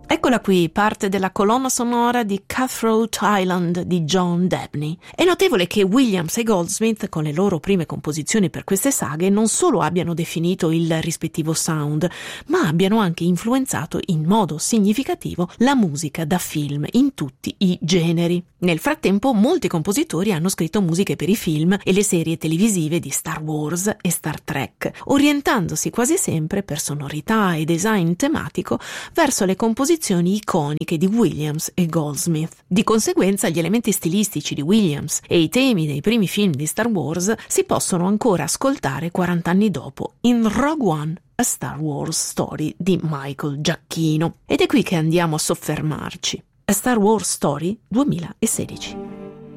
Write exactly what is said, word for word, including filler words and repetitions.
Eccola qui, parte della colonna sonora di Cutthroat Island di John Dabney. È notevole che Williams e Goldsmith, con le loro prime composizioni per queste saghe, non solo abbiano definito il rispettivo sound, ma abbiano anche influenzato in modo significativo la musica da film in tutti i generi. Nel frattempo, molti compositori hanno scritto musiche per i film e le serie televisive di Star Wars e Star Trek, orientandosi quasi sempre per sonorità e design tematico verso le composizioni iconiche di Williams e Goldsmith. Di conseguenza, gli elementi stilistici di Williams e i temi dei primi film di Star Wars si possono ancora ascoltare quaranta anni dopo in Rogue One, A Star Wars Story di Michael Giacchino. Ed è qui che andiamo a soffermarci. A Star Wars Story duemilasedici.